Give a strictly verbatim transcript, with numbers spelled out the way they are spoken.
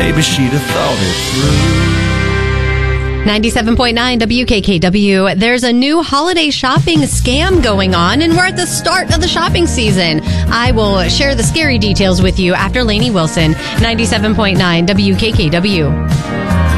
maybe she'd have thought it through. ninety-seven point nine W K K W. There's a new holiday shopping scam going on, and we're at the start of the shopping season. I will share the scary details with you after Lainey Wilson. ninety-seven point nine W K K W.